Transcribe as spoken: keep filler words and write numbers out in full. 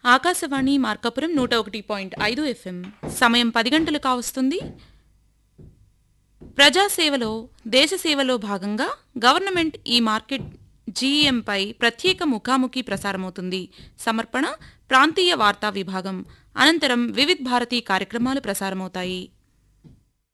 ఆకాశవాణి మార్కాపురం నూట ఒకటి పాయింట్ ఐదు ఎఫ్ఎం. సమయం పది గంటలు కావస్తుంది. ప్రజాసేవలో దేశసేవలో భాగంగా గవర్నమెంట్ ఈ మార్కెట్ జీఈఎంపై ప్రత్యేక ముఖాముఖి ప్రసారమవుతుంది. సమర్పణ ప్రాంతీయ వార్తా విభాగం. అనంతరం వివిధ్ భారతి కార్యక్రమాలు ప్రసారమవుతాయి.